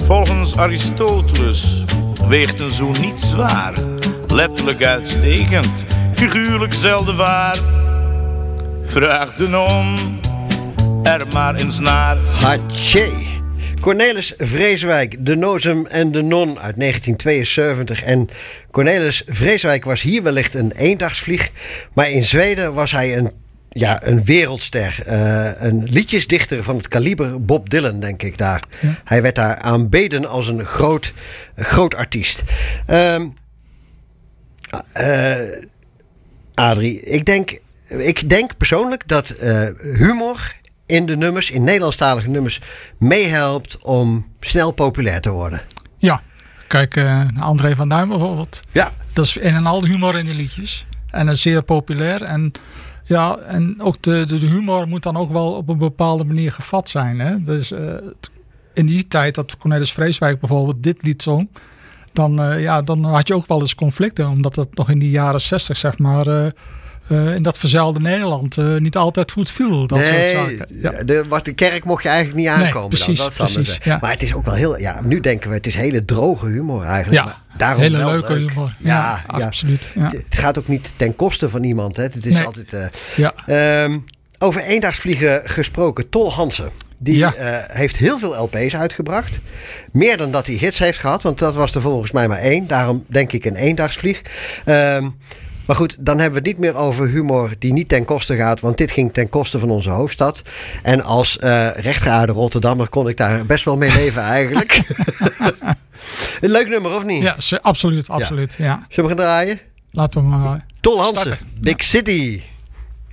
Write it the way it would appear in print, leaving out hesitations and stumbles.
Volgens Aristoteles weegt een zoen niet zwaar. Letterlijk uitstekend, figuurlijk zelden waar. Vraag de non er maar eens naar. Hatsje. Cornelis Vreeswijk, De Nozem en de Non uit 1972. En Cornelis Vreeswijk was hier wellicht een eendagsvlieg. Maar in Zweden was hij een wereldster. Een liedjesdichter van het kaliber Bob Dylan, denk ik daar. Ja. Hij werd daar aanbeden als een groot artiest. Adrie, ik denk persoonlijk dat humor in de nummers, in Nederlandstalige nummers, meehelpt om snel populair te worden. Ja, kijk naar André van Duin bijvoorbeeld. Ja. Dat is een en al humor in die liedjes. En dat is zeer populair. En ja, en ook de humor moet dan ook wel op een bepaalde manier gevat zijn. Hè? Dus in die tijd dat Cornelis Vreeswijk bijvoorbeeld dit lied zong, dan had je ook wel eens conflicten, omdat dat nog in die jaren 60, zeg maar, in dat verzuilde Nederland niet altijd goed viel. Dat soort zaken. Ja. De kerk mocht je eigenlijk niet aankomen. Nee, precies. Ja. Maar het is ook wel heel... Ja, nu denken we, het is hele droge humor eigenlijk. Ja, daarom hele wel leuke leuk. humor. Ja, absoluut. Ja. Het gaat ook niet ten koste van iemand. Hè. Het is altijd... over eendagsvliegen gesproken. Tol Hansen. Die heeft heel veel LP's uitgebracht. Meer dan dat hij hits heeft gehad. Want dat was er volgens mij maar 1. Daarom denk ik een eendagsvlieg. Maar goed, dan hebben we het niet meer over humor die niet ten koste gaat. Want dit ging ten koste van onze hoofdstad. En als rechtgeaarde Rotterdammer kon ik daar best wel mee leven eigenlijk. Een leuk nummer, of niet? Ja, absoluut. Ja. Zullen we gaan draaien? Laten we maar Tol Hansen, starten. Big City.